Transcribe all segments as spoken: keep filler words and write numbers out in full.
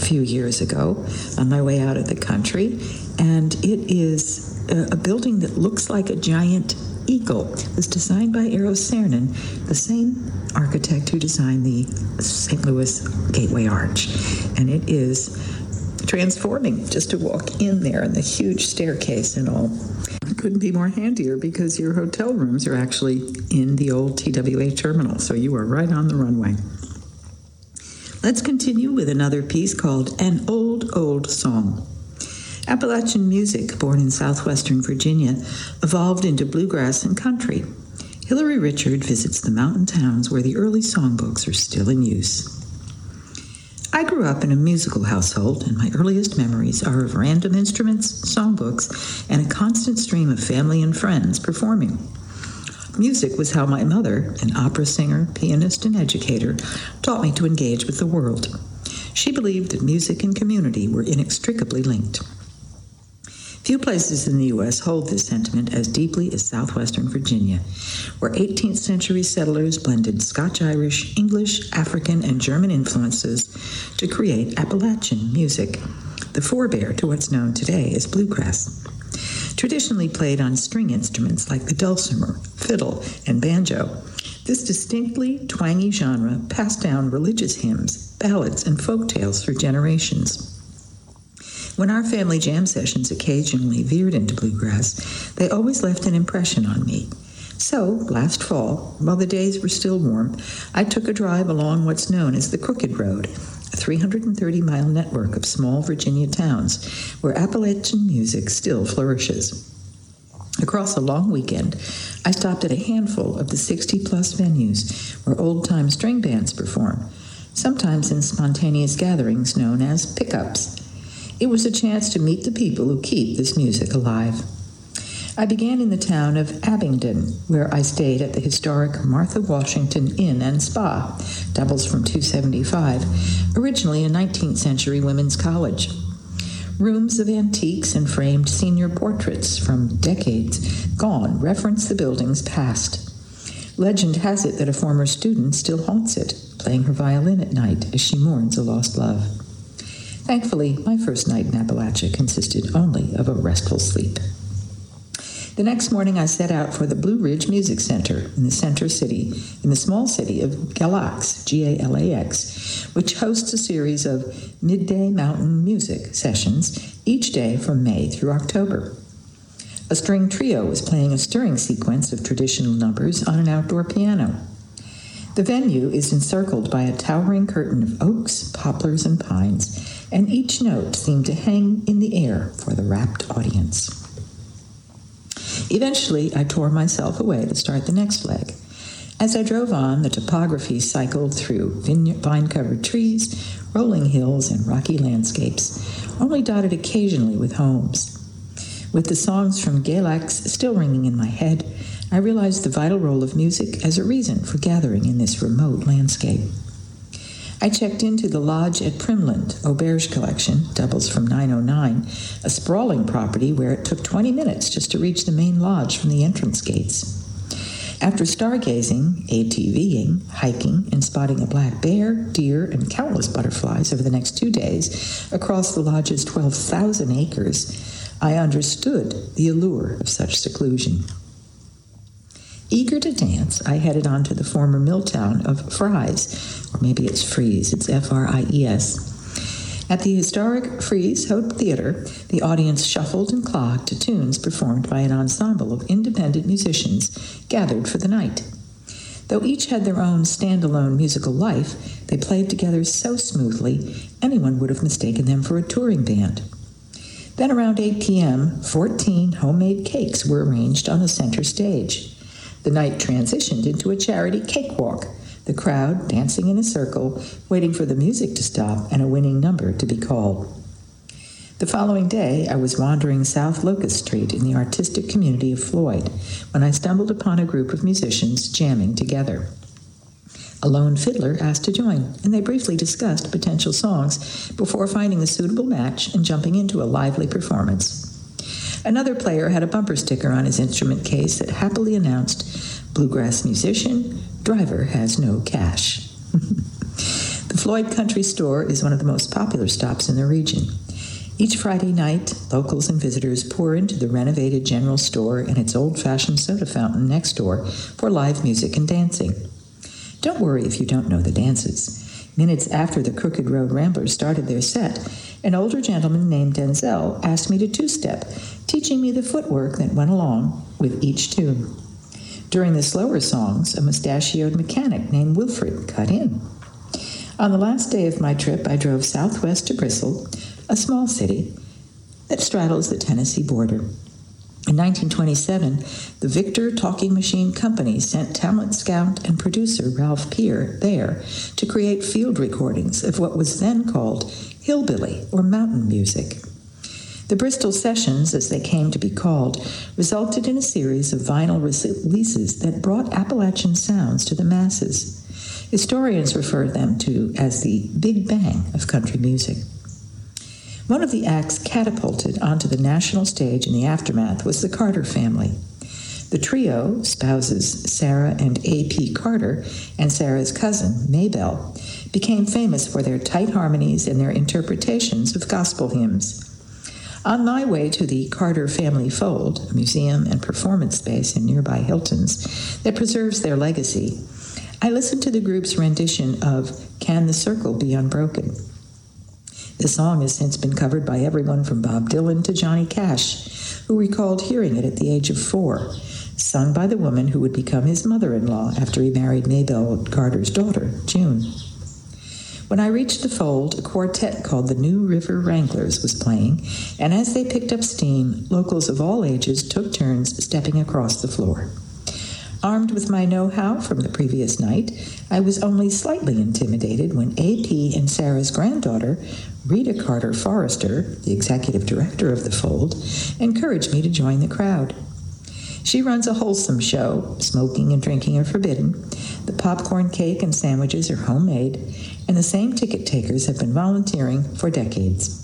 few years ago on my way out of the country, and it is a, a building that looks like a giant eagle. It was designed by Eero Saarinen, the same architect who designed the Saint Louis Gateway Arch, and it is transforming just to walk in there, and the huge staircase and all. It couldn't be more handier because your hotel rooms are actually in the old T W A terminal, so you are right on the runway. Let's continue with another piece called An Old, Old Song. Appalachian music, born in southwestern Virginia, evolved into bluegrass and country. Hillary Richard visits the mountain towns where the early songbooks are still in use. I grew up in a musical household, and my earliest memories are of random instruments, songbooks, and a constant stream of family and friends performing. Music was how my mother, an opera singer, pianist, and educator, taught me to engage with the world. She believed that music and community were inextricably linked. Few places in the U S hold this sentiment as deeply as southwestern Virginia, where eighteenth century settlers blended Scotch-Irish, English, African, and German influences to create Appalachian music, the forebear to what's known today as bluegrass. Traditionally played on string instruments like the dulcimer, fiddle, and banjo, this distinctly twangy genre passed down religious hymns, ballads, and folk tales for generations. When our family jam sessions occasionally veered into bluegrass, they always left an impression on me. So, last fall, while the days were still warm, I took a drive along what's known as the Crooked Road, a three hundred thirty mile network of small Virginia towns where Appalachian music still flourishes. Across a long weekend, I stopped at a handful of the sixty-plus venues where old-time string bands perform, sometimes in spontaneous gatherings known as pickups. It was a chance to meet the people who keep this music alive. I began in the town of Abingdon, where I stayed at the historic Martha Washington Inn and Spa, doubles from two seventy-five, originally a nineteenth century women's college. Rooms of antiques and framed senior portraits from decades gone reference the building's past. Legend has it that a former student still haunts it, playing her violin at night as she mourns a lost love. Thankfully, my first night in Appalachia consisted only of a restful sleep. The next morning, I set out for the Blue Ridge Music Center in the center city, in the small city of Galax, G A L A X, which hosts a series of midday mountain music sessions each day from May through October. A string trio is playing a stirring sequence of traditional numbers on an outdoor piano. The venue is encircled by a towering curtain of oaks, poplars, and pines, and each note seemed to hang in the air for the rapt audience. Eventually, I tore myself away to start the next leg. As I drove on, the topography cycled through vine-covered trees, rolling hills, and rocky landscapes, only dotted occasionally with homes. With the songs from Galax still ringing in my head, I realized the vital role of music as a reason for gathering in this remote landscape. I checked into the lodge at Primland, Auberge Collection, doubles from nine oh nine, a sprawling property where it took twenty minutes just to reach the main lodge from the entrance gates. After stargazing, ATVing, hiking, and spotting a black bear, deer, and countless butterflies over the next two days across the lodge's twelve thousand acres, I understood the allure of such seclusion. Eager to dance, I headed on to the former mill town of Fries, or maybe it's Fries, it's F R I E S. At the historic Fries Haute Theater, the audience shuffled and clogged to tunes performed by an ensemble of independent musicians gathered for the night. Though each had their own standalone musical life, they played together so smoothly, anyone would have mistaken them for a touring band. Then around eight p.m., fourteen homemade cakes were arranged on the center stage. The night transitioned into a charity cakewalk, the crowd dancing in a circle, waiting for the music to stop and a winning number to be called. The following day, I was wandering South Locust Street in the artistic community of Floyd when I stumbled upon a group of musicians jamming together. A lone fiddler asked to join, and they briefly discussed potential songs before finding a suitable match and jumping into a lively performance. Another player had a bumper sticker on his instrument case that happily announced, "Bluegrass musician, driver has no cash." The The Floyd Country Store is one of the most popular stops in the region. Each Friday night, locals and visitors pour into the renovated general store and its old-fashioned soda fountain next door for live music and dancing. Don't worry if you don't know the dances. Minutes after the Crooked Road Ramblers started their set, an older gentleman named Denzel asked me to two-step, teaching me the footwork that went along with each tune. During the slower songs, a mustachioed mechanic named Wilfred cut in. On the last day of my trip, I drove southwest to Bristol, a small city that straddles the Tennessee border. In nineteen twenty-seven, the Victor Talking Machine Company sent talent scout and producer Ralph Peer there to create field recordings of what was then called hillbilly or mountain music. The Bristol Sessions, as they came to be called, resulted in a series of vinyl releases that brought Appalachian sounds to the masses. Historians refer them to as the Big Bang of country music. One of the acts catapulted onto the national stage in the aftermath was the Carter family. The trio, spouses Sarah and A P Carter, and Sarah's cousin, Maybelle, became famous for their tight harmonies and their interpretations of gospel hymns. On my way to the Carter Family Fold, a museum and performance space in nearby Hiltons that preserves their legacy, I listened to the group's rendition of Can the Circle Be Unbroken? The song has since been covered by everyone from Bob Dylan to Johnny Cash, who recalled hearing it at the age of four, sung by the woman who would become his mother-in-law after he married Maybelle Carter's daughter, June. When I reached the Fold, a quartet called the New River Wranglers was playing, and as they picked up steam, locals of all ages took turns stepping across the floor. Armed with my know-how from the previous night, I was only slightly intimidated when A P and Sarah's granddaughter, Rita Carter Forrester, the executive director of the Fold, encouraged me to join the crowd. She runs a wholesome show. Smoking and drinking are forbidden. The popcorn cake and sandwiches are homemade, and the same ticket takers have been volunteering for decades.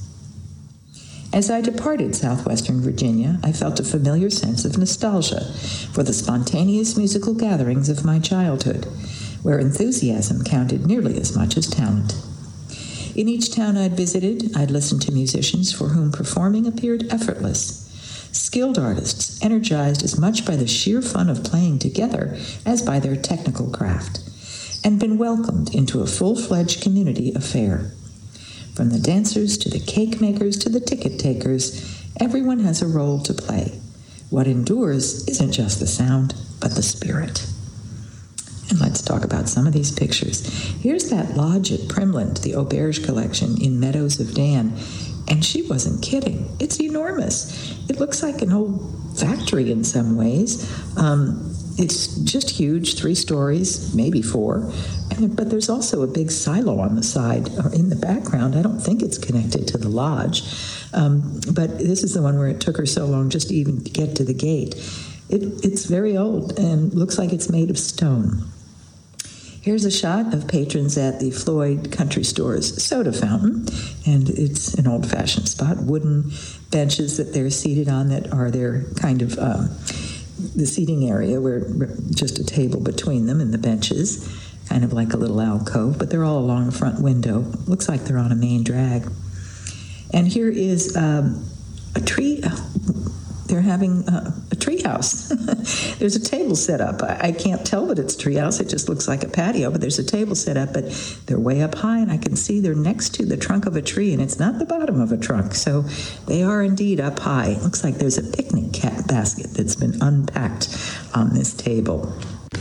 As I departed southwestern Virginia, I felt a familiar sense of nostalgia for the spontaneous musical gatherings of my childhood, where enthusiasm counted nearly as much as talent. In each town I'd visited, I'd listened to musicians for whom performing appeared effortless. Skilled artists, energized as much by the sheer fun of playing together as by their technical craft, and been welcomed into a full-fledged community affair. From the dancers to the cake makers to the ticket takers, everyone has a role to play. What endures isn't just the sound, but the spirit. And let's talk about some of these pictures. Here's that lodge at Primland, the Auberge collection in Meadows of Dan, and she wasn't kidding. It's enormous. It looks like an old factory in some ways. Um, it's just huge, three stories, maybe four. And, but there's also a big silo on the side or in the background. I don't think it's connected to the lodge. Um, but this is the one where it took her so long just to even get to the gate. It, it's very old and looks like it's made of stone. Here's a shot of patrons at the Floyd Country Store's soda fountain, and it's an old-fashioned spot, wooden benches that they're seated on that are their kind of um, the seating area where just a table between them and the benches, kind of like a little alcove, but they're all along the front window. Looks like they're on a main drag. And here is um, a tree. They're having uh, a tree house. There's a table set up. I, I can't tell that it's a tree house. It just looks like a patio, but there's a table set up, but they're way up high, and I can see they're next to the trunk of a tree, and it's not the bottom of a trunk, so they are indeed up high. It looks like there's a picnic cat basket that's been unpacked on this table.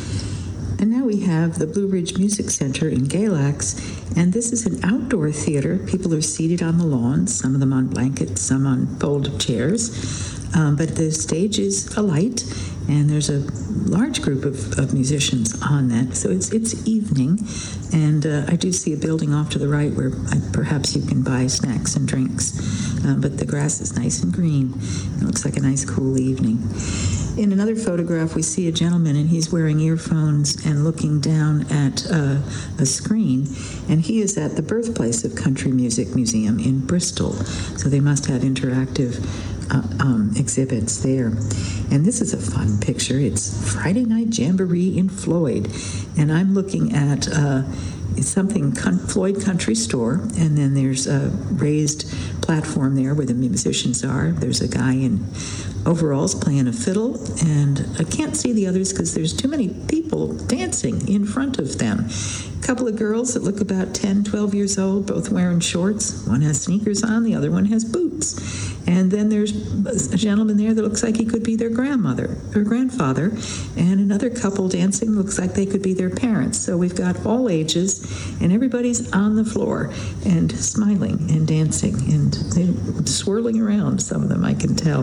And now we have the Blue Ridge Music Center in Galax, and this is an outdoor theater. People are seated on the lawn, some of them on blankets, some on folded chairs. Um, but the stage is alight, and there's a large group of, of musicians on that. So it's it's evening, and uh, I do see a building off to the right where I, perhaps you can buy snacks and drinks. Uh, but the grass is nice and green. It looks like a nice, cool evening. In another photograph, we see a gentleman, and he's wearing earphones and looking down at uh, a screen, and he is at the Birthplace of Country Music Museum in Bristol. So they must have interactive Uh, um, exhibits there. And this is a fun picture. It's Friday Night Jamboree in Floyd. And I'm looking at, uh, it's something Floyd Country Store, and then there's a raised platform there where the musicians are. There's a guy in overalls playing a fiddle, and I can't see the others because there's too many people dancing in front of them. A couple of girls that look about ten, twelve years old, both wearing shorts. One has sneakers on, the other one has boots. And then there's a gentleman there that looks like he could be their grandmother or grandfather, and another couple dancing looks like they could be their parents. So we've got all ages, and everybody's on the floor and smiling and dancing and they're swirling around, some of them I can tell.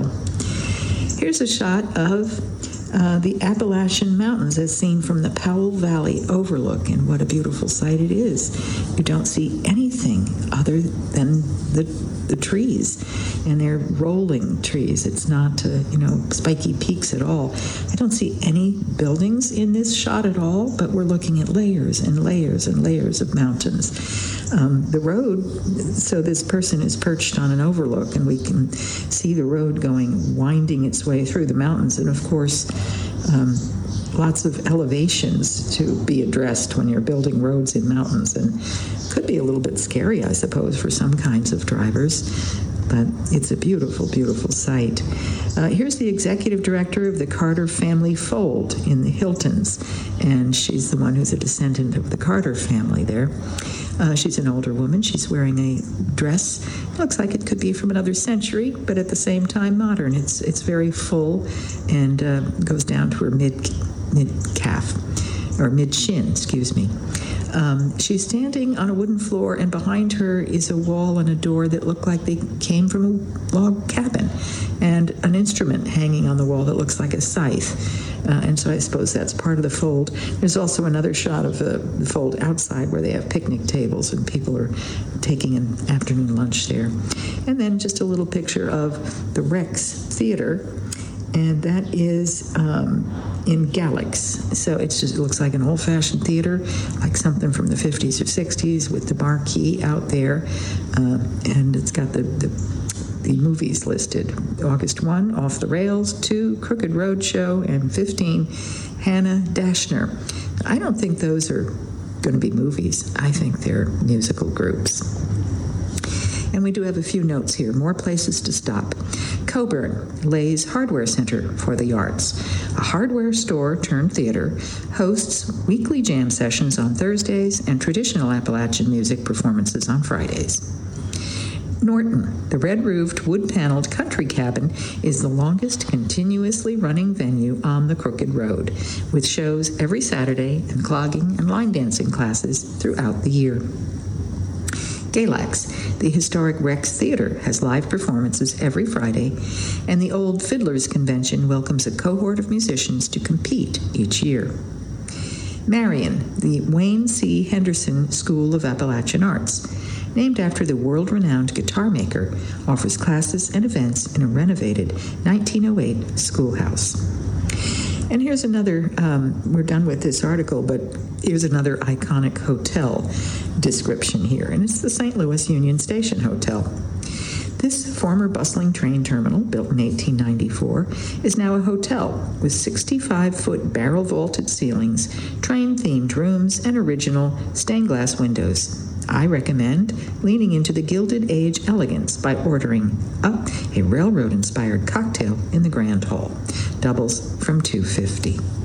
Here's a shot of uh, the Appalachian Mountains as seen from the Powell Valley overlook, and what a beautiful sight it is. You don't see anything other than the the trees, and they're rolling trees. It's not, uh, you know, spiky peaks at all. I don't see any buildings in this shot at all, but we're looking at layers and layers and layers of mountains. Um, the road, so this person is perched on an overlook, and we can see the road going, winding its way through the mountains, and of course, um, lots of elevations to be addressed when you're building roads in mountains, and could be a little bit scary, I suppose, for some kinds of drivers, but it's a beautiful, beautiful sight. Uh, here's the executive director of the Carter family fold in the Hiltons, and she's the one who's a descendant of the Carter family there. Uh, she's an older woman. She's wearing a dress. Looks like it could be from another century, but at the same time modern. It's it's very full and uh, goes down to her mid mid calf or mid shin, excuse me. Um, she's standing on a wooden floor, and behind her is a wall and a door that look like they came from a log cabin, and an instrument hanging on the wall that looks like a scythe. Uh, and so I suppose that's part of the fold. There's also another shot of the, the fold outside where they have picnic tables and people are taking an afternoon lunch there. And then just a little picture of the Rex Theater, and that is um, in Galax. So it's just, it looks like an old-fashioned theater, like something from the fifties or sixties with the marquee out there, uh, and it's got the, the the movies listed. August first, Off the Rails, two, Crooked Road Show, and fifteen, Hannah Dashner. I don't think those are going to be movies. I think they're musical groups. And we do have a few notes here, more places to stop. Coburn, Lay's Hardware Center for the Arts. A hardware store turned theater, hosts weekly jam sessions on Thursdays and traditional Appalachian music performances on Fridays. Norton, the red-roofed, wood-paneled country cabin, is the longest continuously running venue on the Crooked Road, with shows every Saturday and clogging and line dancing classes throughout the year. Galax, the historic Rex Theater, has live performances every Friday, and the Old Fiddlers Convention welcomes a cohort of musicians to compete each year. Marion, the Wayne C. Henderson School of Appalachian Arts, named after the world-renowned guitar maker, offers classes and events in a renovated nineteen oh eight schoolhouse. And here's another, um, we're done with this article, but here's another iconic hotel description here, and it's the Saint Louis Union Station Hotel. This former bustling train terminal, built in eighteen ninety-four, is now a hotel with sixty-five-foot barrel-vaulted ceilings, train-themed rooms, and original stained glass windows. I recommend leaning into the Gilded Age elegance by ordering up a railroad-inspired cocktail in the Grand Hall. Doubles from two dollars and fifty cents.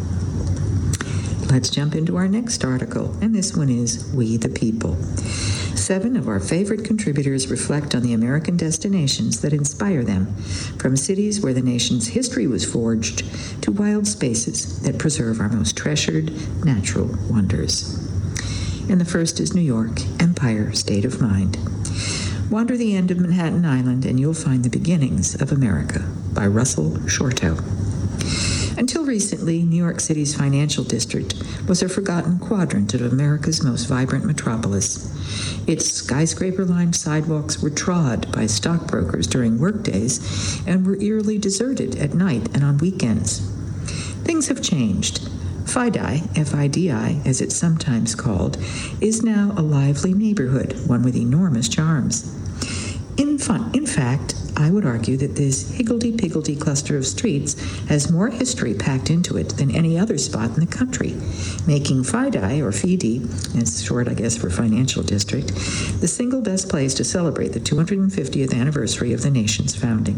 Let's jump into our next article, and this one is We the People. Seven of our favorite contributors reflect on the American destinations that inspire them, from cities where the nation's history was forged to wild spaces that preserve our most treasured natural wonders. And the first is New York, Empire State of Mind. Wander the end of Manhattan Island and you'll find the beginnings of America by Russell Shorto. Until recently, New York City's financial district was a forgotten quadrant of America's most vibrant metropolis. Its skyscraper-lined sidewalks were trod by stockbrokers during workdays and were eerily deserted at night and on weekends. Things have changed. Fidi, F I D I, as it's sometimes called, is now a lively neighborhood, one with enormous charms. In fun. In fact, I would argue that this higgledy-piggledy cluster of streets has more history packed into it than any other spot in the country, making FIDI, or FIDI, it's short, I guess, for Financial District, the single best place to celebrate the two hundred fiftieth anniversary of the nation's founding.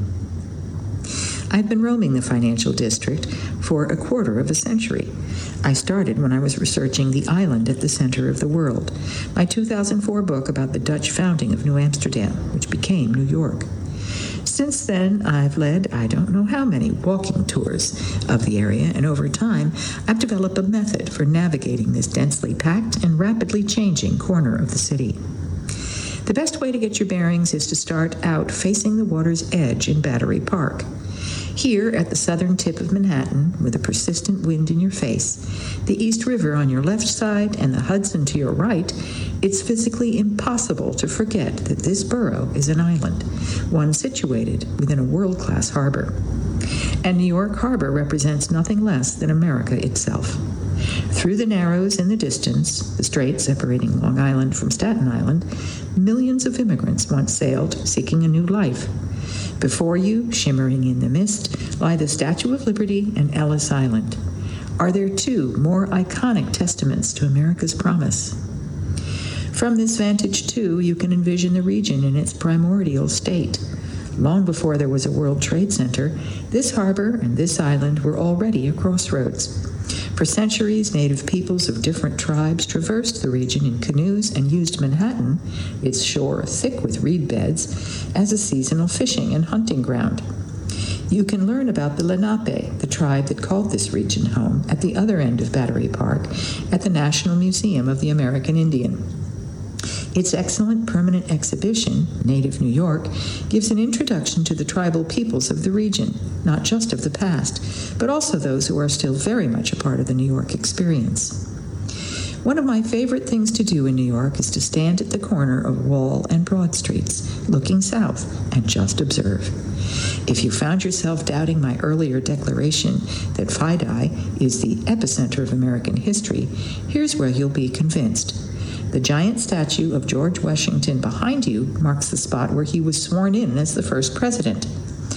I've been roaming the Financial District for a quarter of a century. I started when I was researching The Island at the Center of the World, my two thousand four book about the Dutch founding of New Amsterdam, which became New York. Since then, I've led I don't know how many walking tours of the area, and over time, I've developed a method for navigating this densely packed and rapidly changing corner of the city. The best way to get your bearings is to start out facing the water's edge in Battery Park. Here, at the southern tip of Manhattan, with a persistent wind in your face, the East River on your left side and the Hudson to your right, it's physically impossible to forget that this borough is an island, one situated within a world-class harbor. And New York Harbor represents nothing less than America itself. Through the Narrows in the distance, the strait separating Long Island from Staten Island, millions of immigrants once sailed seeking a new life. Before you, shimmering in the mist, lie the Statue of Liberty and Ellis Island. Are there two more iconic testaments to America's promise? From this vantage, too, you can envision the region in its primordial state. Long before there was a World Trade Center, this harbor and this island were already a crossroads. For centuries, native peoples of different tribes traversed the region in canoes and used Manhattan, its shore thick with reed beds, as a seasonal fishing and hunting ground. You can learn about the Lenape, the tribe that called this region home, at the other end of Battery Park, at the National Museum of the American Indian. Its excellent permanent exhibition, Native New York, gives an introduction to the tribal peoples of the region, not just of the past, but also those who are still very much a part of the New York experience. One of my favorite things to do in New York is to stand at the corner of Wall and Broad Streets, looking south, and just observe. If you found yourself doubting my earlier declaration that FIDI is the epicenter of American history, here's where you'll be convinced. The giant statue of George Washington behind you marks the spot where he was sworn in as the first president.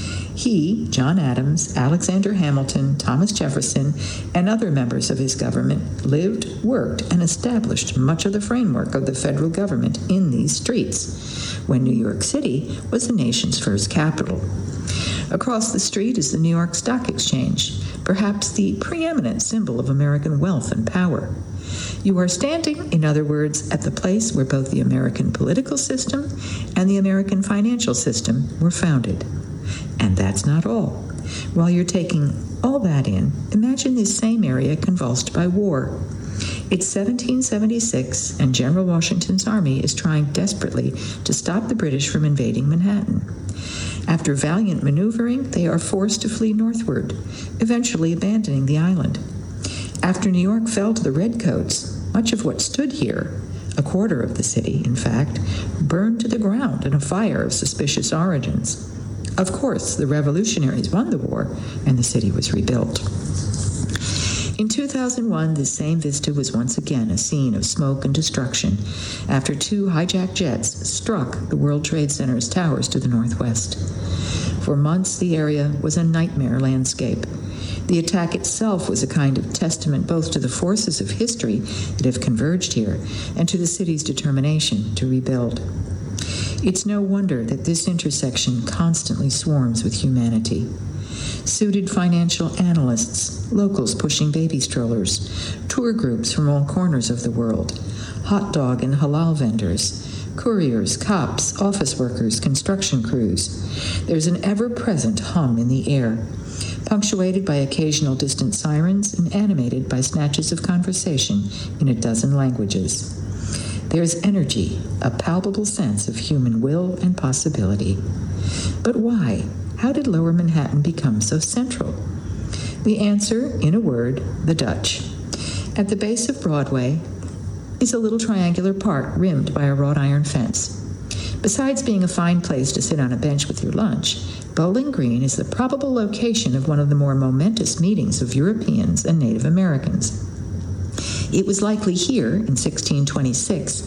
He, John Adams, Alexander Hamilton, Thomas Jefferson, and other members of his government lived, worked, and established much of the framework of the federal government in these streets, when New York City was the nation's first capital. Across the street is the New York Stock Exchange, perhaps the preeminent symbol of American wealth and power. You are standing, in other words, at the place where both the American political system and the American financial system were founded. And that's not all. While you're taking all that in, imagine this same area convulsed by war. It's seventeen seventy-six, and General Washington's army is trying desperately to stop the British from invading Manhattan. After valiant maneuvering, they are forced to flee northward, eventually abandoning the island. After New York fell to the Redcoats, much of what stood here, a quarter of the city, in fact, burned to the ground in a fire of suspicious origins. Of course, the revolutionaries won the war, and the city was rebuilt. In two thousand one, this same vista was once again a scene of smoke and destruction after two hijacked jets struck the World Trade Center's towers to the northwest. For months, the area was a nightmare landscape. The attack itself was a kind of testament both to the forces of history that have converged here and to the city's determination to rebuild. It's no wonder that this intersection constantly swarms with humanity. Suited financial analysts, locals pushing baby strollers, tour groups from all corners of the world, hot dog and halal vendors, couriers, cops, office workers, construction crews. There's an ever-present hum in the air, punctuated by occasional distant sirens and animated by snatches of conversation in a dozen languages. There's energy, a palpable sense of human will and possibility. But why? How did Lower Manhattan become so central? The answer, in a word, the Dutch. At the base of Broadway is a little triangular park rimmed by a wrought iron fence. Besides being a fine place to sit on a bench with your lunch, Bowling Green is the probable location of one of the more momentous meetings of Europeans and Native Americans. It was likely here, in sixteen twenty-six,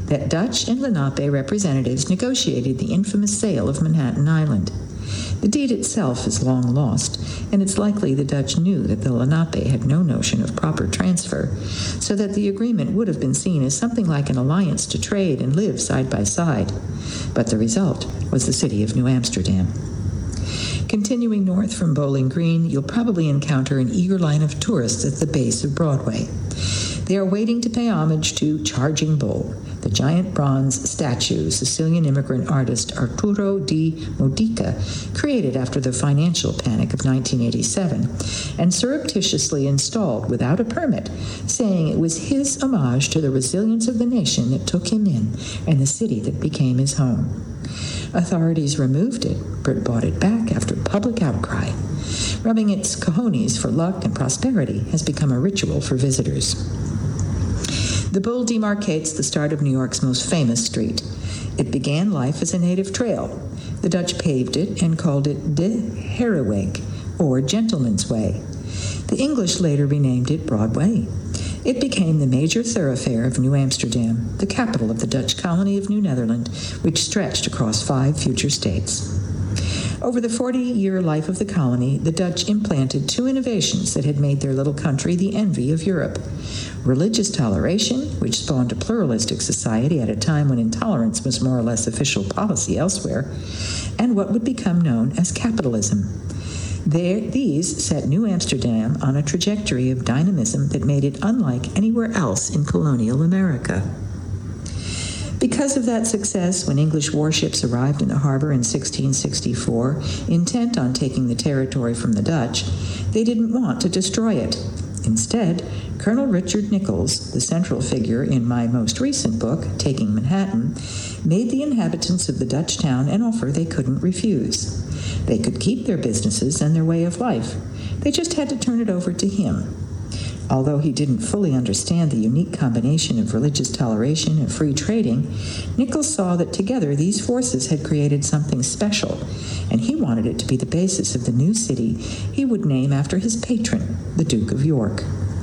that Dutch and Lenape representatives negotiated the infamous sale of Manhattan Island. The deed itself is long lost, and it's likely the Dutch knew that the Lenape had no notion of proper transfer, so that the agreement would have been seen as something like an alliance to trade and live side by side. But the result was the city of New Amsterdam. Continuing north from Bowling Green, you'll probably encounter an eager line of tourists at the base of Broadway. They are waiting to pay homage to Charging Bull, the giant bronze statue Sicilian immigrant artist Arturo di Modica created after the financial panic of nineteen eighty-seven and surreptitiously installed without a permit, saying it was his homage to the resilience of the nation that took him in and the city that became his home. Authorities removed it, but bought it back after public outcry. Rubbing its cojones for luck and prosperity has become a ritual for visitors. The bull demarcates the start of New York's most famous street. It began life as a native trail. The Dutch paved it and called it De Hereweg, or Gentleman's Way. The English later renamed it Broadway. It became the major thoroughfare of New Amsterdam, the capital of the Dutch colony of New Netherland, which stretched across five future states. Over the forty-year life of the colony, the Dutch implanted two innovations that had made their little country the envy of Europe. Religious toleration, which spawned a pluralistic society at a time when intolerance was more or less official policy elsewhere, and what would become known as capitalism. There, these set New Amsterdam on a trajectory of dynamism that made it unlike anywhere else in colonial America. Because of that success, when English warships arrived in the harbor in sixteen sixty-four, intent on taking the territory from the Dutch, they didn't want to destroy it. Instead, Colonel Richard Nicolls, the central figure in my most recent book, Taking Manhattan, made the inhabitants of the Dutch town an offer they couldn't refuse. They could keep their businesses and their way of life. They just had to turn it over to him. Although he didn't fully understand the unique combination of religious toleration and free trading, Nicolls saw that together these forces had created something special, and he wanted it to be the basis of the new city he would name after his patron, the Duke of York.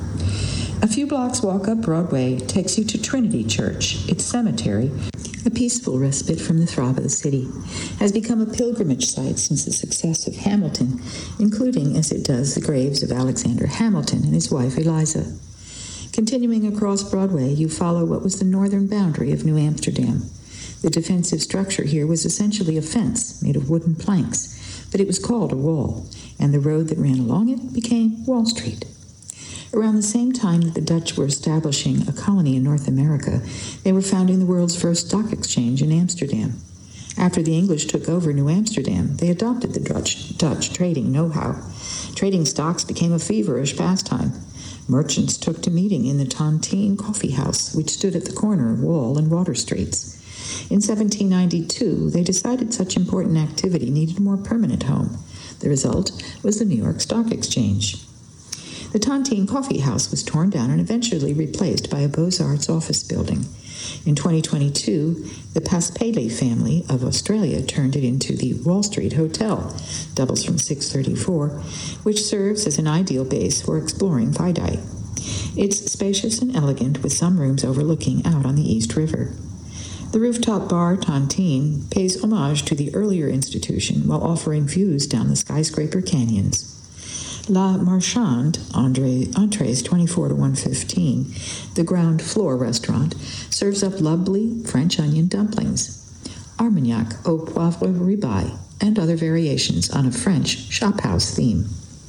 A few blocks walk up Broadway takes you to Trinity Church. Its cemetery, a peaceful respite from the throb of the city, has become a pilgrimage site since the success of Hamilton, including, as it does, the graves of Alexander Hamilton and his wife Eliza. Continuing across Broadway, you follow what was the northern boundary of New Amsterdam. The defensive structure here was essentially a fence made of wooden planks, but it was called a wall, and the road that ran along it became Wall Street. Around the same time that the Dutch were establishing a colony in North America, they were founding the world's first stock exchange in Amsterdam. After the English took over New Amsterdam, they adopted the Dutch, Dutch trading know-how. Trading stocks became a feverish pastime. Merchants took to meeting in the Tontine Coffee House, which stood at the corner of Wall and Water Streets. In seventeen ninety-two, they decided such important activity needed a more permanent home. The result was the New York Stock Exchange. The Tontine Coffee House was torn down and eventually replaced by a Beaux-Arts office building. In twenty twenty-two, the Paspaley family of Australia turned it into the Wall Street Hotel, doubles from six thirty-four, which serves as an ideal base for exploring Fidei. It's spacious and elegant, with some rooms overlooking out on the East River. The rooftop bar, Tontine, pays homage to the earlier institution while offering views down the skyscraper canyons. La Marchande, Andre, entrees twenty-four to one fifteen, the ground floor restaurant, serves up lovely French onion dumplings, Armagnac au poivre ribeye, and other variations on a French shophouse theme.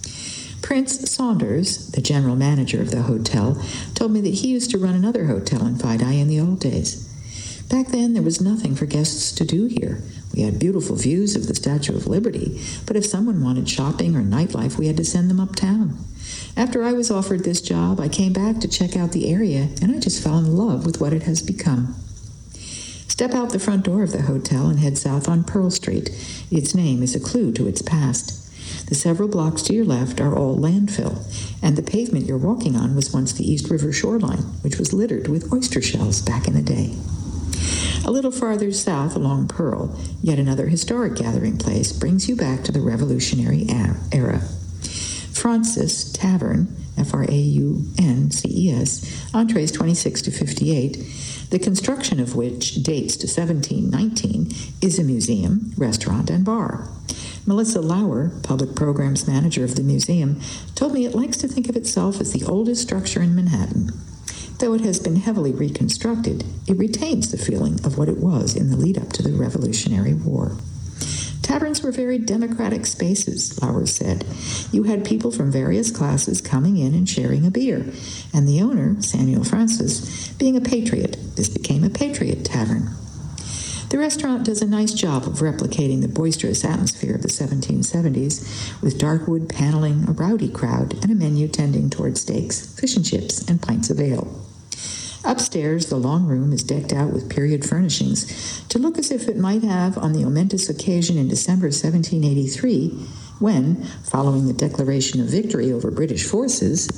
Prince Saunders, the general manager of the hotel, told me that he used to run another hotel in Fidei in the old days. Back then, there was nothing for guests to do here. We had beautiful views of the Statue of Liberty, but if someone wanted shopping or nightlife, we had to send them uptown. After I was offered this job, I came back to check out the area, and I just fell in love with what it has become. Step out the front door of the hotel and head south on Pearl Street. Its name is a clue to its past. The several blocks to your left are all landfill, and the pavement you're walking on was once the East River shoreline, which was littered with oyster shells back in the day. A little farther south along Pearl, yet another historic gathering place brings you back to the Revolutionary era. Francis Tavern, F R A U N C E S, entrees twenty-six to fifty-eight, the construction of which dates to seventeen nineteen, is a museum, restaurant, and bar. Melissa Lauer, public programs manager of the museum, told me it likes to think of itself as the oldest structure in Manhattan. Though it has been heavily reconstructed, it retains the feeling of what it was in the lead-up to the Revolutionary War. Taverns were very democratic spaces, Lauer said. You had people from various classes coming in and sharing a beer, and the owner, Samuel Francis, being a patriot, this became a patriot tavern. The restaurant does a nice job of replicating the boisterous atmosphere of the seventeen seventies, with dark wood paneling, a rowdy crowd, and a menu tending toward steaks, fish and chips, and pints of ale. Upstairs, the long room is decked out with period furnishings to look as if it might have on the momentous occasion in December seventeen eighty-three, when, following the declaration of victory over British forces,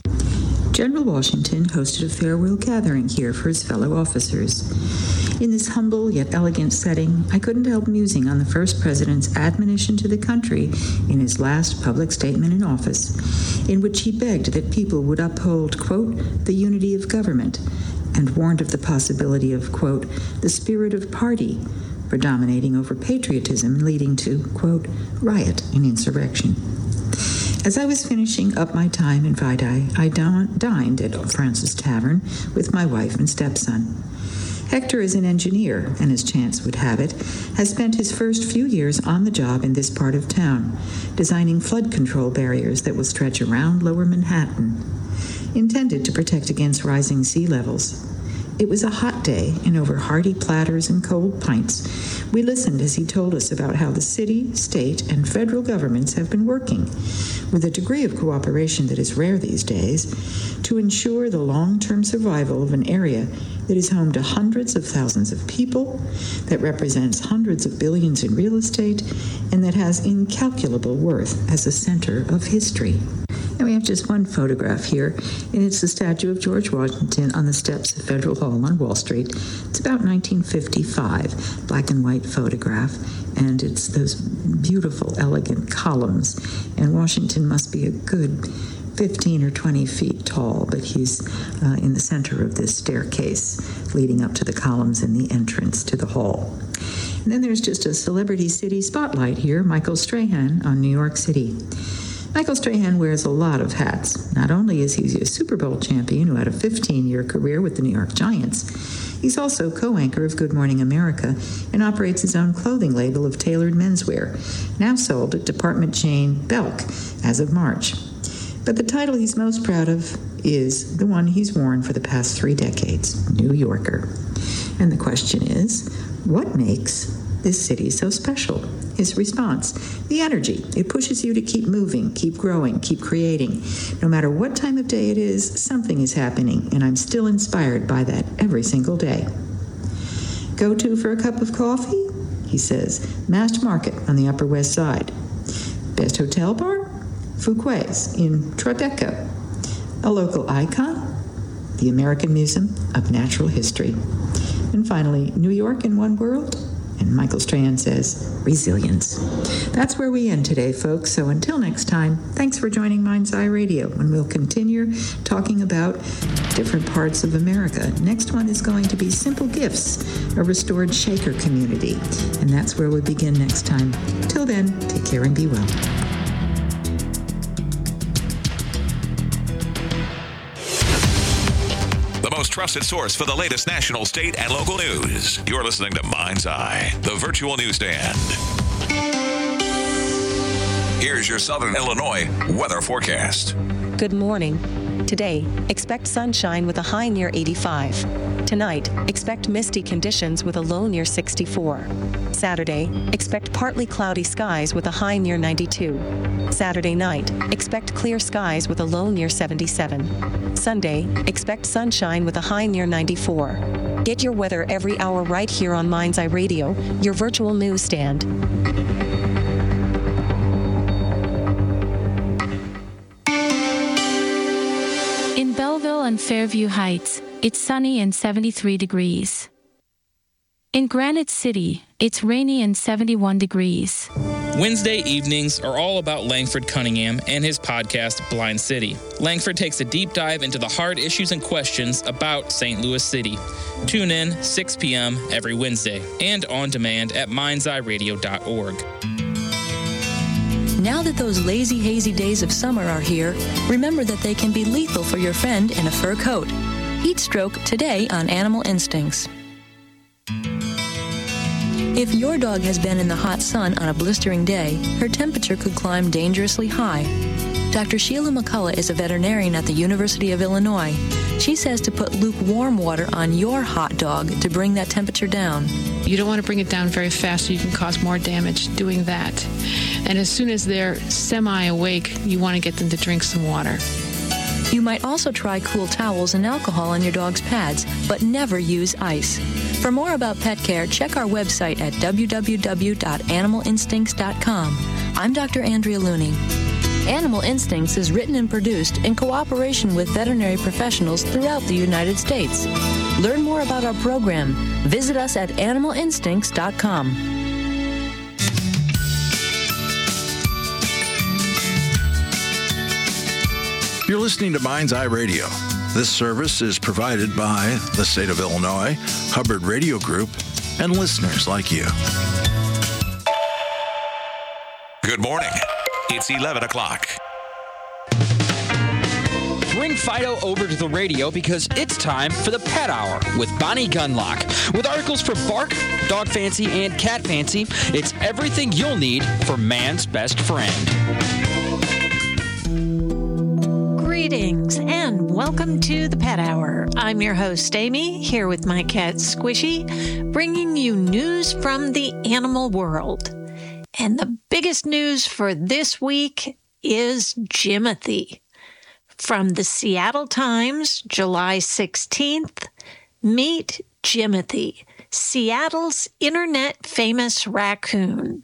General Washington hosted a farewell gathering here for his fellow officers. In this humble yet elegant setting, I couldn't help musing on the first president's admonition to the country in his last public statement in office, in which he begged that people would uphold, quote, the unity of government, and warned of the possibility of, quote, the spirit of party predominating over patriotism and leading to, quote, riot and insurrection. As I was finishing up my time in Vidi, I dined at Francis Tavern with my wife and stepson. Hector is an engineer, and as chance would have it, has spent his first few years on the job in this part of town, designing flood control barriers that will stretch around lower Manhattan, intended to protect against rising sea levels. It was a hot day, and over hearty platters and cold pints, we listened as he told us about how the city, state, and federal governments have been working, with a degree of cooperation that is rare these days, to ensure the long-term survival of an area that is home to hundreds of thousands of people, that represents hundreds of billions in real estate, and that has incalculable worth as a center of history. And we have just one photograph here, and it's the statue of George Washington on the steps of Federal Hall on Wall Street. It's about nineteen fifty-five, black and white photograph, and it's those beautiful, elegant columns. And Washington must be a good fifteen or twenty feet tall, but he's uh, in the center of this staircase leading up to the columns in the entrance to the hall. And then there's just a celebrity city spotlight here, Michael Strahan on New York City. Michael Strahan wears a lot of hats. Not only is he a Super Bowl champion who had a fifteen-year career with the New York Giants, he's also co-anchor of Good Morning America and operates his own clothing label of tailored menswear, now sold at department chain Belk as of March. But the title he's most proud of is the one he's worn for the past three decades, New Yorker. And the question is, what makes this city so special? His response, the energy. It pushes you to keep moving, keep growing, keep creating. No matter what time of day it is, something is happening, and I'm still inspired by that every single day. Go to for a cup of coffee? He says, Mast Market on the Upper West Side. Best hotel bar? Fuquay's in Tribeca. A local icon? The American Museum of Natural History. And finally, New York in one word? And Michael Strahan says, resilience. That's where we end today, folks. So until next time, thanks for joining Mind's Eye Radio, when we'll continue talking about different parts of America. Next one is going to be Simple Gifts, a restored Shaker community. And that's where we'll begin next time. Till then, take care and be well. Most trusted source for the latest national, state, and local news. You're listening to Mind's Eye, the virtual newsstand. Here's your Southern Illinois weather forecast. Good morning. Today, expect sunshine with a high near eighty-five. Tonight, expect misty conditions with a low near sixty-four. Saturday, expect partly cloudy skies with a high near ninety-two. Saturday night, expect clear skies with a low near seventy-seven. Sunday, expect sunshine with a high near ninety-four. Get your weather every hour right here on Mind's Eye Radio, your virtual newsstand. In Belleville and Fairview Heights, it's sunny and seventy-three degrees. In Granite City, it's rainy and seventy-one degrees. Wednesday evenings are all about Langford Cunningham and his podcast, Blind City. Langford takes a deep dive into the hard issues and questions about Saint Louis City. Tune in six p.m. every Wednesday and on demand at minds eye radio dot org. Now that those lazy, hazy days of summer are here, remember that they can be lethal for your friend in a fur coat. Heat stroke today on Animal Instincts. If your dog has been in the hot sun on a blistering day, her temperature could climb dangerously high. Doctor Sheila McCullough is a veterinarian at the University of Illinois. She says to put lukewarm water on your hot dog to bring that temperature down. You don't want to bring it down very fast, so you can cause more damage doing that. And as soon as they're semi-awake, you want to get them to drink some water. You might also try cool towels and alcohol on your dog's pads, but never use ice. For more about pet care, check our website at w w w dot animal instincts dot com. I'm Doctor Andrea Looney. Animal Instincts is written and produced in cooperation with veterinary professionals throughout the United States. Learn more about our program. Visit us at animal instincts dot com. You're listening to Mind's Eye Radio. This service is provided by the state of Illinois, Hubbard Radio Group, and listeners like you. Good morning. It's eleven o'clock. Bring Fido over to the radio because it's time for the Pet Hour with Bonnie Gunlock. With articles for Bark, Dog Fancy, and Cat Fancy, it's everything you'll need for man's best friend. Greetings and welcome to the Pet Hour. I'm your host, Amy, here with my cat, Squishy, bringing you news from the animal world. And the biggest news for this week is Jimothy. From the Seattle Times, July sixteenth, meet Jimothy, Seattle's internet-famous raccoon.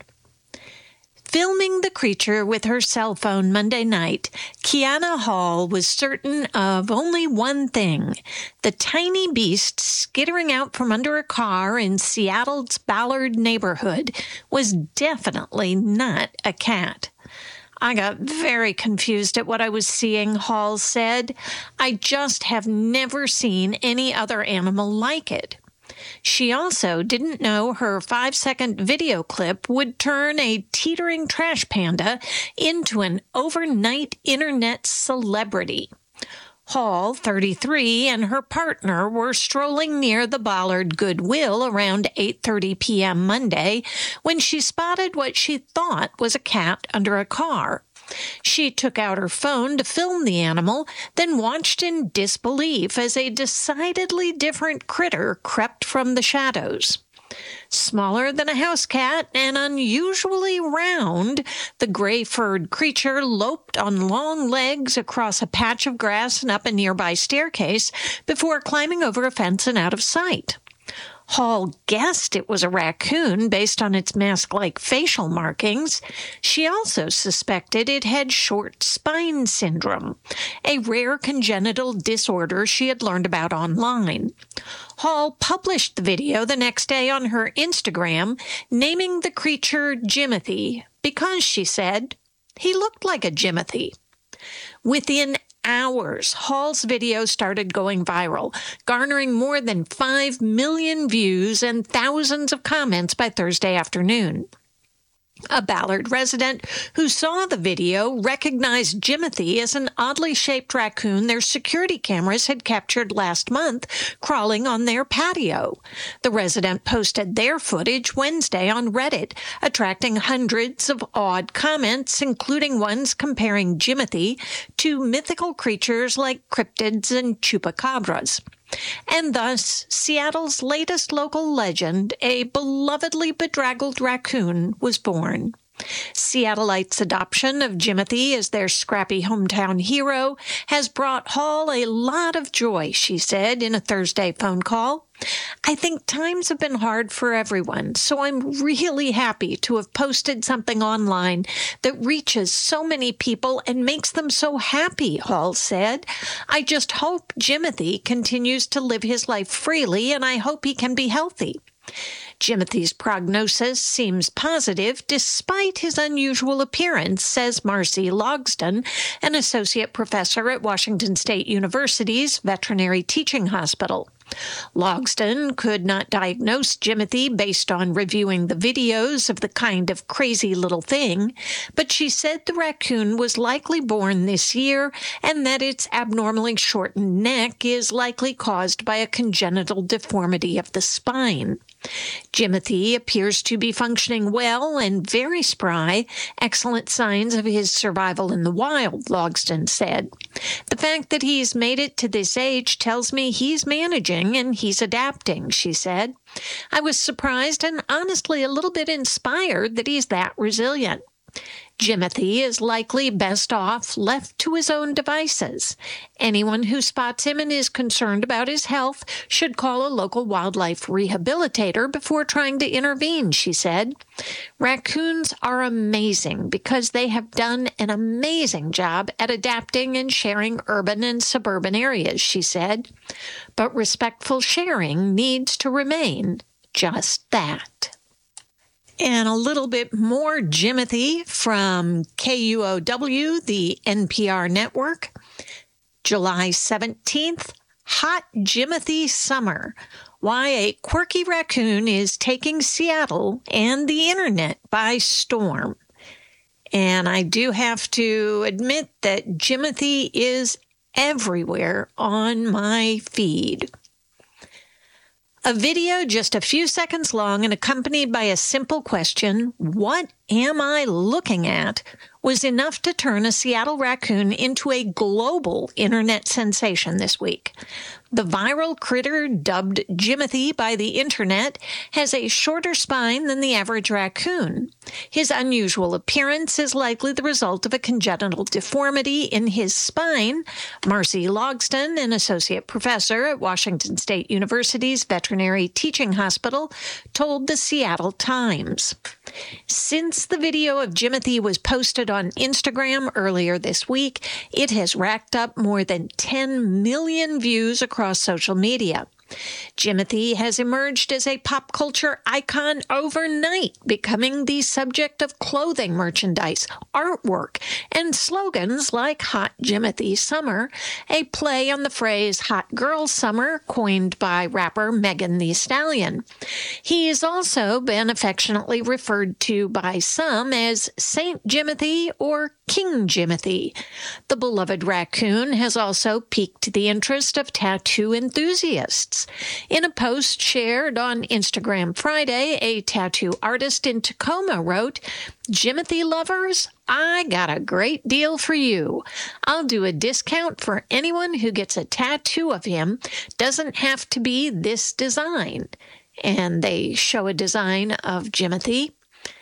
Filming the creature with her cell phone Monday night, Kiana Hall was certain of only one thing. The tiny beast skittering out from under a car in Seattle's Ballard neighborhood was definitely not a cat. I got very confused at what I was seeing, Hall said. I just have never seen any other animal like it. She also didn't know her five-second video clip would turn a teetering trash panda into an overnight internet celebrity. Hall, thirty-three, and her partner were strolling near the Ballard Goodwill around eight thirty p.m. Monday when she spotted what she thought was a cat under a car. She took out her phone to film the animal, then watched in disbelief as a decidedly different critter crept from the shadows. Smaller than a house cat and unusually round, the gray-furred creature loped on long legs across a patch of grass and up a nearby staircase before climbing over a fence and out of sight. Hall guessed it was a raccoon based on its mask-like facial markings. She also suspected it had short spine syndrome, a rare congenital disorder she had learned about online. Hall published the video the next day on her Instagram, naming the creature Jimothy because, she said, he looked like a Jimothy. Within hours, Hall's video started going viral, garnering more than five million views and thousands of comments by Thursday afternoon. A Ballard resident who saw the video recognized Jimothy as an oddly shaped raccoon their security cameras had captured last month crawling on their patio. The resident posted their footage Wednesday on Reddit, attracting hundreds of odd comments, including ones comparing Jimothy to mythical creatures like cryptids and chupacabras. And thus, Seattle's latest local legend, a belovedly bedraggled raccoon, was born. Seattleites' adoption of Jimothy as their scrappy hometown hero has brought Hall a lot of joy, she said in a Thursday phone call. I think times have been hard for everyone, so I'm really happy to have posted something online that reaches so many people and makes them so happy, Hall said. I just hope Jimothy continues to live his life freely, and I hope he can be healthy. Jimothy's prognosis seems positive despite his unusual appearance, says Marcy Logsdon, an associate professor at Washington State University's Veterinary Teaching Hospital. Logsdon could not diagnose Jimothy based on reviewing the videos of the kind of crazy little thing, but she said the raccoon was likely born this year and that its abnormally shortened neck is likely caused by a congenital deformity of the spine. Jimothy appears to be functioning well and very spry, excellent signs of his survival in the wild, Logsdon said. The fact that he's made it to this age tells me he's managing and he's adapting, she said. I was surprised and honestly a little bit inspired that he's that resilient. Jimothy is likely best off left to his own devices. Anyone who spots him and is concerned about his health should call a local wildlife rehabilitator before trying to intervene, she said. Raccoons are amazing because they have done an amazing job at adapting and sharing urban and suburban areas, she said. But respectful sharing needs to remain just that. And a little bit more Jimothy from K U O W, the N P R network. July seventeenth, Hot Jimothy Summer. Why a quirky raccoon is taking Seattle and the internet by storm. And I do have to admit that Jimothy is everywhere on my feed. A video just a few seconds long and accompanied by a simple question, "What am I looking at?" was enough to turn a Seattle raccoon into a global internet sensation this week. The viral critter, dubbed Jimothy by the internet, has a shorter spine than the average raccoon. His unusual appearance is likely the result of a congenital deformity in his spine, Marcy Logsdon, an associate professor at Washington State University's Veterinary Teaching Hospital, told the Seattle Times. Since the video of Jimothy was posted on Instagram earlier this week, it has racked up more than ten million views across social media. Jimothy has emerged as a pop culture icon overnight, becoming the subject of clothing merchandise, artwork, and slogans like Hot Jimothy Summer, a play on the phrase Hot Girl Summer coined by rapper Megan Thee Stallion. He has also been affectionately referred to by some as Saint Jimothy or King Jimothy. The beloved raccoon has also piqued the interest of tattoo enthusiasts. In a post shared on Instagram Friday, a tattoo artist in Tacoma wrote, "Jimothy lovers, I got a great deal for you. I'll do a discount for anyone who gets a tattoo of him. Doesn't have to be this design." And they show a design of Jimothy.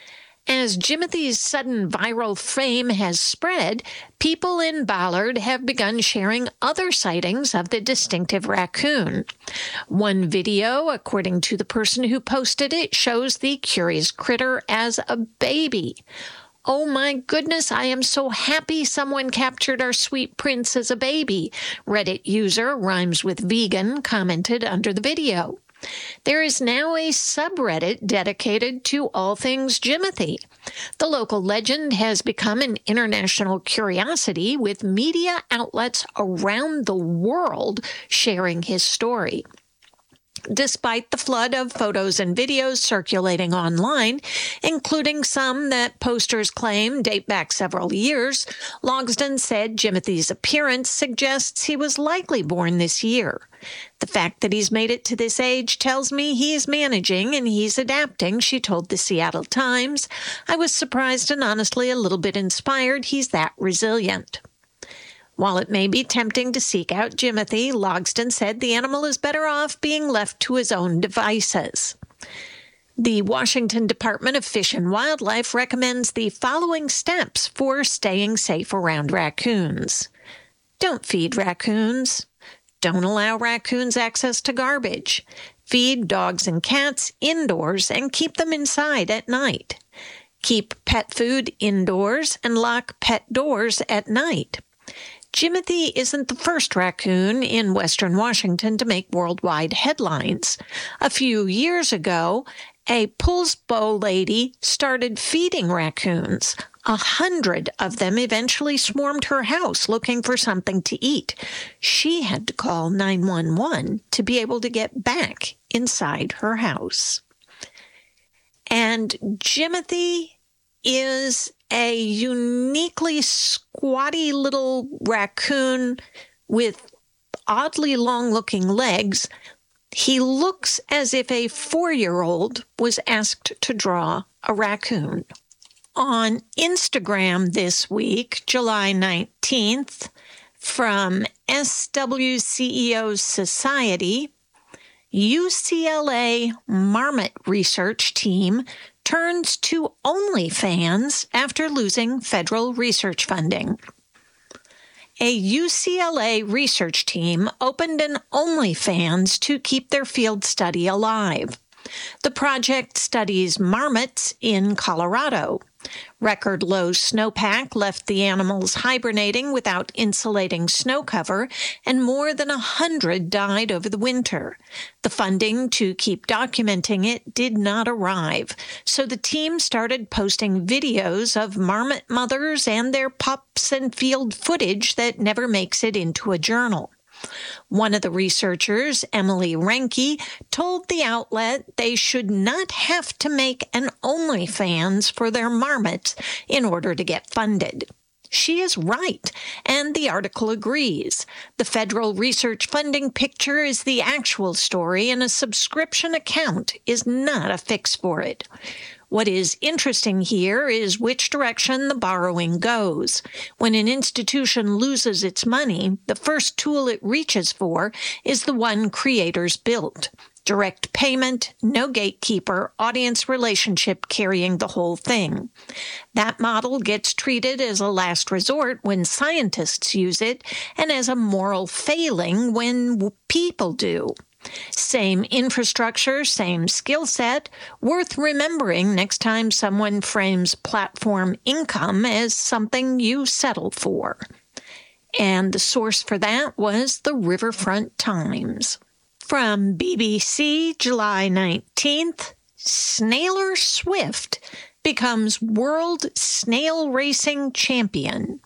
As Jimothy's sudden viral fame has spread, people in Ballard have begun sharing other sightings of the distinctive raccoon. One video, according to the person who posted it, shows the curious critter as a baby. "Oh my goodness, I am so happy someone captured our sweet prince as a baby," Reddit user Rhymes with Vegan commented under the video. There is now a subreddit dedicated to all things Jimothy. The local legend has become an international curiosity, with media outlets around the world sharing his story. Despite the flood of photos and videos circulating online, including some that posters claim date back several years, Logsdon said Jimothy's appearance suggests he was likely born this year. "The fact that he's made it to this age tells me he's managing and he's adapting," she told the Seattle Times. "I was surprised and honestly a little bit inspired. He's that resilient." While it may be tempting to seek out Jimothy, Logsdon said the animal is better off being left to his own devices. The Washington Department of Fish and Wildlife recommends the following steps for staying safe around raccoons. Don't feed raccoons. Don't allow raccoons access to garbage. Feed dogs and cats indoors and keep them inside at night. Keep pet food indoors and lock pet doors at night. Jimothy isn't the first raccoon in Western Washington to make worldwide headlines. A few years ago, A Poulsbo lady started feeding raccoons. A hundred of them eventually swarmed her house looking for something to eat. She had to call nine one one to be able to get back inside her house. And Jimothy is a uniquely squatty little raccoon with oddly long-looking legs. He looks as if a four-year-old was asked to draw a raccoon. On Instagram this week, July nineteenth, from S W C E O Society, U C L A Marmot research team turns to OnlyFans after losing federal research funding. A U C L A research team opened an OnlyFans to keep their field study alive. The project studies marmots in Colorado. Record low snowpack left the animals hibernating without insulating snow cover, and more than a hundred died over the winter. The funding to keep documenting it did not arrive, so the team started posting videos of marmot mothers and their pups and field footage that never makes it into a journal. One of the researchers, Emily Renke, told the outlet they should not have to make an OnlyFans for their marmots in order to get funded. She is right, and the article agrees. The federal research funding picture is the actual story, and a subscription account is not a fix for it. What is interesting here is which direction the borrowing goes. When an institution loses its money, the first tool it reaches for is the one creators built. Direct payment, no gatekeeper, audience relationship carrying the whole thing. That model gets treated as a last resort when scientists use it, and as a moral failing when people do. Same infrastructure, same skill set, worth remembering next time someone frames platform income as something you settle for. And the source for that was the Riverfront Times. From B B C, July nineteenth, Snailer Swift becomes World Snail Racing Champion.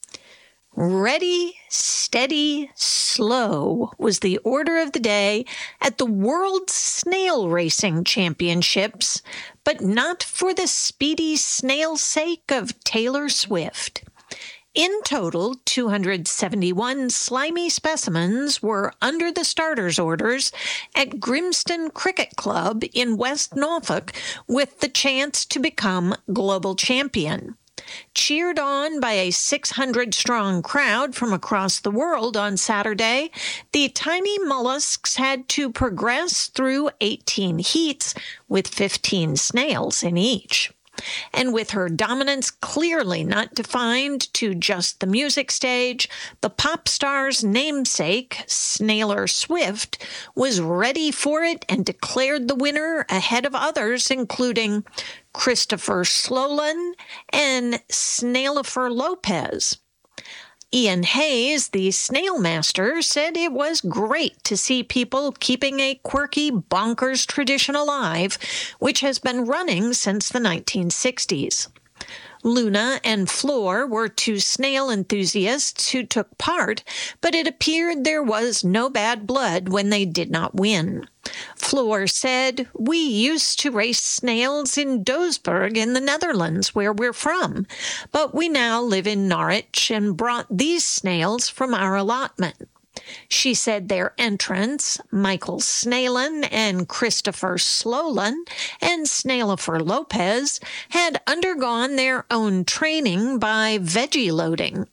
Ready, steady, slow was the order of the day at the World Snail Racing Championships, but not for the speedy snail's sake of Taylor Swift. In total, two hundred seventy-one slimy specimens were under the starters' orders at Grimston Cricket Club in West Norfolk with the chance to become global champion. Cheered on by a six hundred strong crowd from across the world on Saturday, the tiny mollusks had to progress through eighteen heats with fifteen snails in each. And with her dominance clearly not defined to just the music stage, the pop star's namesake, Snailer Swift, was ready for it and declared the winner ahead of others, including Christopher Slolan and Snailifer Lopez. Ian Hayes, the snail master, said it was great to see people keeping a quirky, bonkers tradition alive, which has been running since the nineteen sixties. Luna and Floor were two snail enthusiasts who took part, but it appeared there was no bad blood when they did not win. Floor said, "We used to race snails in Doesburg in the Netherlands, where we're from, but we now live in Norwich and brought these snails from our allotment." She said their entrants, Michael Snailin and Christopher Slolan and Snailifer Lopez, had undergone their own training by veggie loading.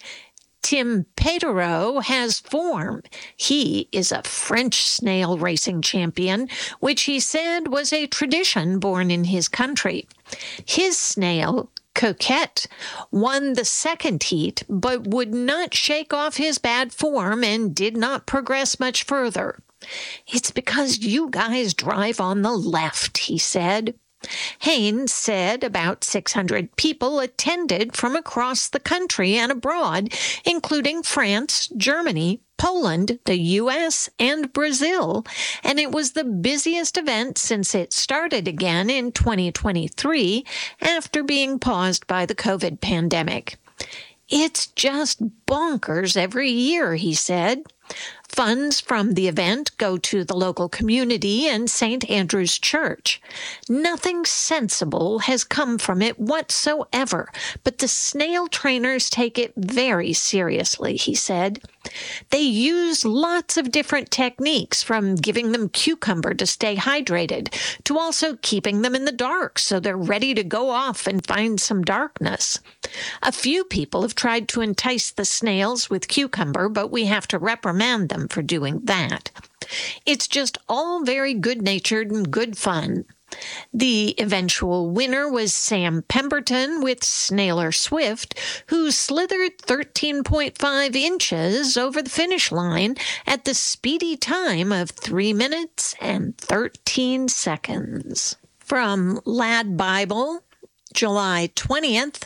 Tim Pétereau has form. He is a French snail racing champion, which he said was a tradition born in his country. His snail, Coquette, won the second heat, but would not shake off his bad form and did not progress much further. "It's because you guys drive on the left," he said. Haynes said about six hundred people attended from across the country and abroad, including France, Germany, Poland, the U S, and Brazil, and it was the busiest event since it started again in twenty twenty-three after being paused by the COVID pandemic. It's just bonkers every year, he said. Funds from the event go to the local community and Saint Andrew's Church. Nothing sensible has come from it whatsoever, but the snail trainers take it very seriously, he said. They use lots of different techniques, from giving them cucumber to stay hydrated, to also keeping them in the dark so they're ready to go off and find some darkness. A few people have tried to entice the snails with cucumber, but we have to reprimand them for doing that. It's just all very good-natured and good fun. The eventual winner was Sam Pemberton with Snailer Swift, who slithered thirteen point five inches over the finish line at the speedy time of three minutes and thirteen seconds. From Lad Bible, July twentieth,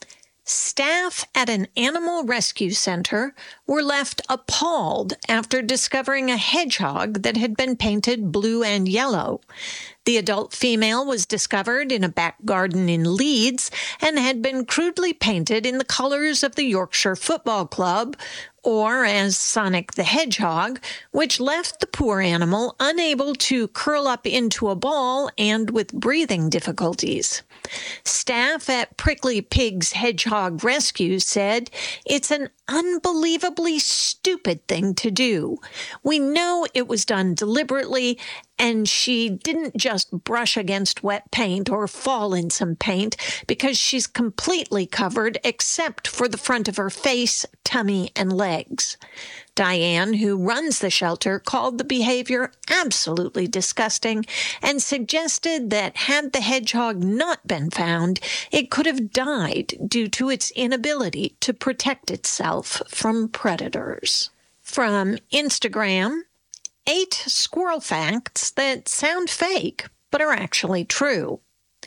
staff at an animal rescue center were left appalled after discovering a hedgehog that had been painted blue and yellow. The adult female was discovered in a back garden in Leeds and had been crudely painted in the colors of the Yorkshire Football Club, or as Sonic the Hedgehog, which left the poor animal unable to curl up into a ball and with breathing difficulties. Staff at Prickly Pig's Hedgehog Rescue said, "It's an unbelievably stupid thing to do. We know it was done deliberately, and she didn't just brush against wet paint or fall in some paint, because she's completely covered except for the front of her face, tummy, and legs." Diane, who runs the shelter, called the behavior absolutely disgusting and suggested that had the hedgehog not been found, it could have died due to its inability to protect itself from predators. From Instagram, eight squirrel facts that sound fake but are actually true.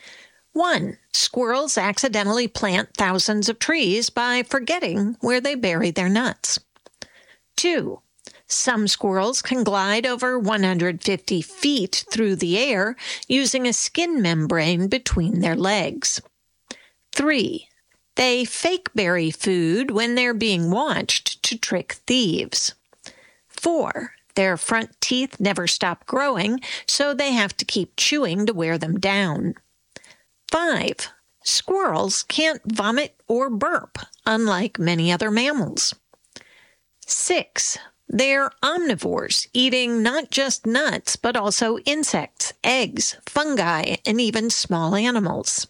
One, squirrels accidentally plant thousands of trees by forgetting where they bury their nuts. Two, some squirrels can glide over one hundred fifty feet through the air using a skin membrane between their legs. Three, they fake bury food when they're being watched to trick thieves. Four, their front teeth never stop growing, so they have to keep chewing to wear them down. Five, squirrels can't vomit or burp, unlike many other mammals. Six, they're omnivores, eating not just nuts, but also insects, eggs, fungi, and even small animals.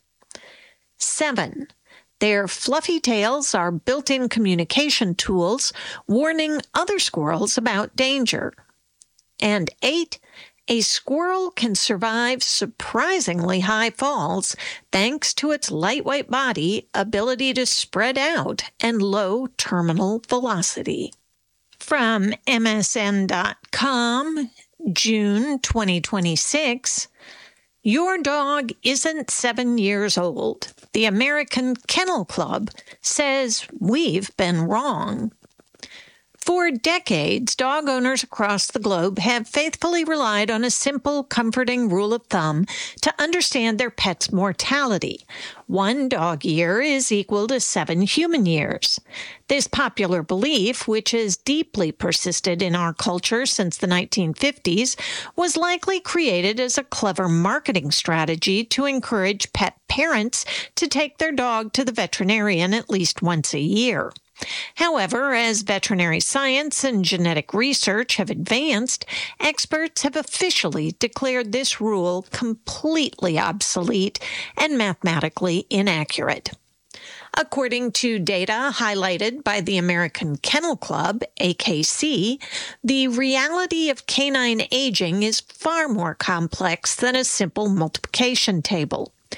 Seven, their fluffy tails are built-in communication tools, warning other squirrels about danger. And eight, a squirrel can survive surprisingly high falls thanks to its lightweight body, ability to spread out, and low terminal velocity. From M S N dot com, June twenty twenty-six, your dog isn't seven years old. The American Kennel Club says we've been wrong. For decades, dog owners across the globe have faithfully relied on a simple, comforting rule of thumb to understand their pet's mortality. One dog year is equal to seven human years. This popular belief, which has deeply persisted in our culture since the nineteen fifties, was likely created as a clever marketing strategy to encourage pet parents to take their dog to the veterinarian at least once a year. However, as veterinary science and genetic research have advanced, experts have officially declared this rule completely obsolete and mathematically inaccurate. According to data highlighted by the American Kennel Club, A K C, the reality of canine aging is far more complex than a simple multiplication table.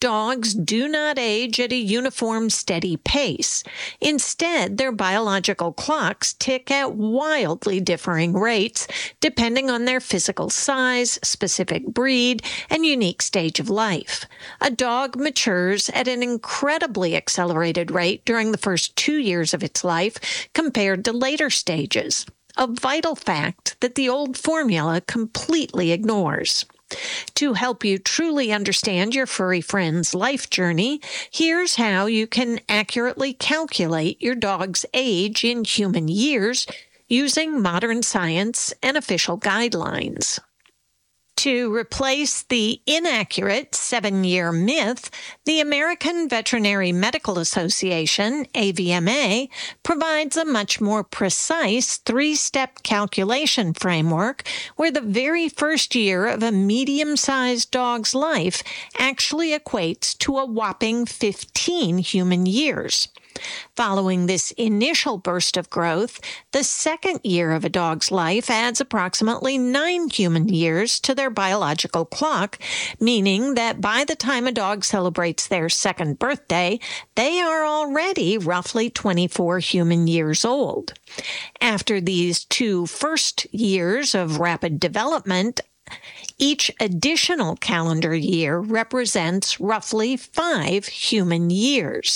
Dogs do not age at a uniform, steady pace. Instead, their biological clocks tick at wildly differing rates, depending on their physical size, specific breed, and unique stage of life. A dog matures at an incredibly accelerated rate during the first two years of its life compared to later stages, a vital fact that the old formula completely ignores. To help you truly understand your furry friend's life journey, here's how you can accurately calculate your dog's age in human years using modern science and official guidelines. To replace the inaccurate seven-year myth, the American Veterinary Medical Association, A V M A, provides a much more precise three-step calculation framework where the very first year of a medium-sized dog's life actually equates to a whopping fifteen human years. Following this initial burst of growth, the second year of a dog's life adds approximately nine human years to their biological clock, meaning that by the time a dog celebrates their second birthday, they are already roughly twenty-four human years old. After these two first years of rapid development, each additional calendar year represents roughly five human years.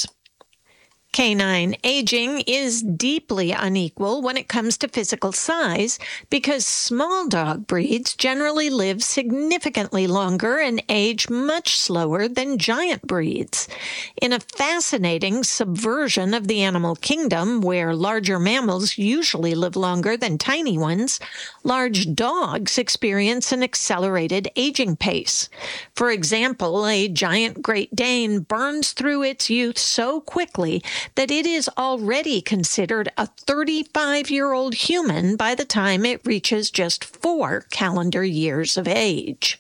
Canine aging is deeply unequal when it comes to physical size because small dog breeds generally live significantly longer and age much slower than giant breeds. In a fascinating subversion of the animal kingdom, where larger mammals usually live longer than tiny ones, large dogs experience an accelerated aging pace. For example, a giant Great Dane burns through its youth so quickly that it is already considered a thirty-five-year-old human by the time it reaches just four calendar years of age.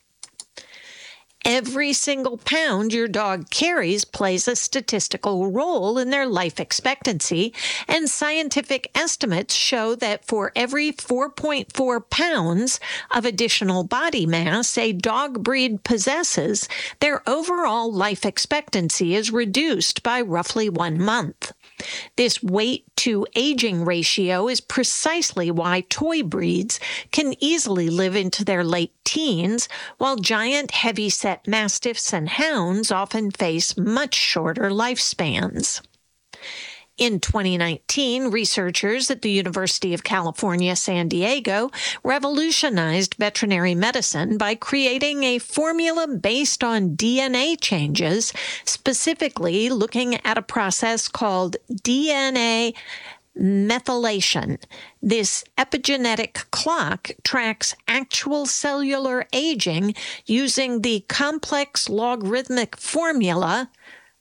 Every single pound your dog carries plays a statistical role in their life expectancy, and scientific estimates show that for every four point four pounds of additional body mass a dog breed possesses, their overall life expectancy is reduced by roughly one month. This weight-to-aging ratio is precisely why toy breeds can easily live into their late teens, while giant heavy-set mastiffs and hounds often face much shorter lifespans. In twenty nineteen, researchers at the University of California, San Diego revolutionized veterinary medicine by creating a formula based on D N A changes, specifically looking at a process called D N A methylation. This epigenetic clock tracks actual cellular aging using the complex logarithmic formula.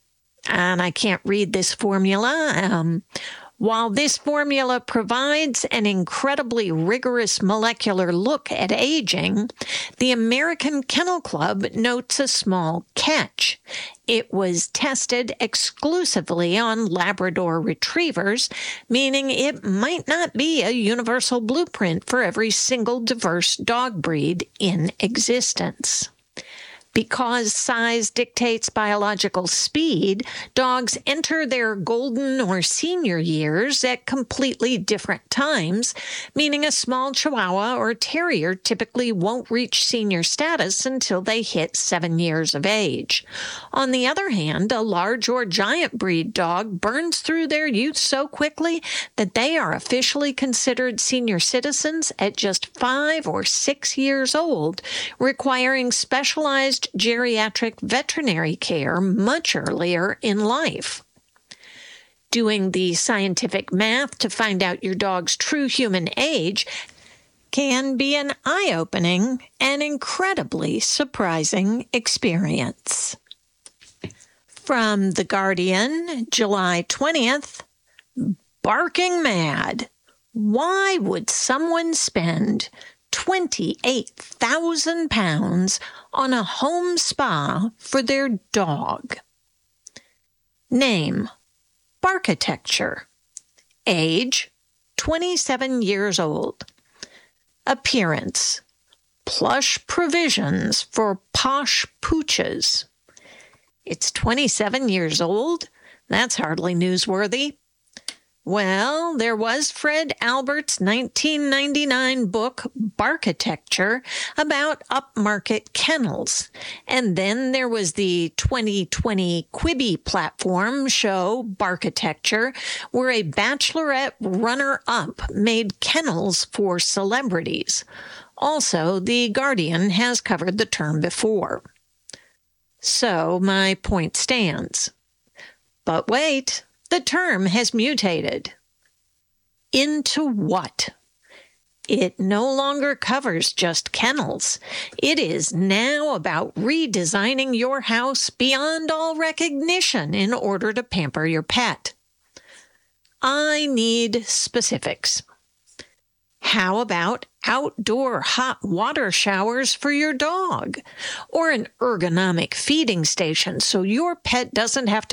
And I can't read this formula. Um, while this formula provides an incredibly rigorous molecular look at aging, the American Kennel Club notes a small catch. It was tested exclusively on Labrador retrievers, meaning it might not be a universal blueprint for every single diverse dog breed in existence. Because size dictates biological speed, dogs enter their golden or senior years at completely different times, meaning a small Chihuahua or Terrier typically won't reach senior status until they hit seven years of age. On the other hand, a large or giant breed dog burns through their youth so quickly that they are officially considered senior citizens at just five or six years old, requiring specialized geriatric veterinary care much earlier in life. Doing the scientific math to find out your dog's true human age can be an eye-opening and incredibly surprising experience. From The Guardian, July twentieth, barking mad. Why would someone spend twenty-eight thousand pounds on a home spa for their dog? Name, Barkitecture. Age, twenty-seven years old. Appearance, plush provisions for posh pooches. It's twenty-seven years old? That's hardly newsworthy. Well, there was Fred Albert's nineteen ninety-nine book, Barkitecture, about upmarket kennels. And then there was the twenty twenty Quibi platform show, Barkitecture, where a bachelorette runner-up made kennels for celebrities. Also, The Guardian has covered the term before. So my point stands. But wait. The term has mutated. Into what? It no longer covers just kennels. It is now about redesigning your house beyond all recognition in order to pamper your pet. I need specifics. How about outdoor hot water showers for your dog? Or an ergonomic feeding station so your pet doesn't have to